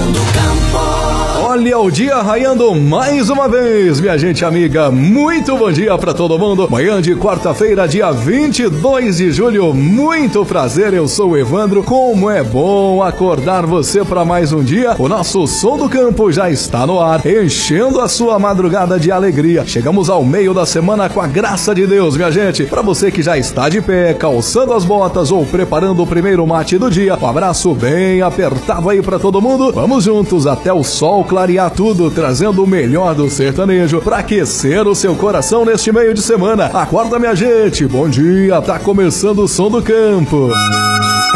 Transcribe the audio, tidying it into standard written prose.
Olha o dia raiando mais uma vez, minha gente amiga. Muito bom dia pra todo mundo. Manhã de quarta-feira, dia 22 de julho. Muito prazer, eu sou o Evandro. Como é bom acordar você pra mais um dia. O nosso Som do Campo já está no ar, enchendo a sua madrugada de alegria. Chegamos ao meio da semana com a graça de Deus, minha gente. Pra você que já está de pé, calçando as botas ou preparando o primeiro mate do dia, um abraço bem apertado aí pra todo mundo. Vamos juntos até o sol clarear tudo, trazendo o melhor do sertanejo pra aquecer o seu coração neste meio de semana. Acorda, minha gente, bom dia, tá começando o Som do Campo.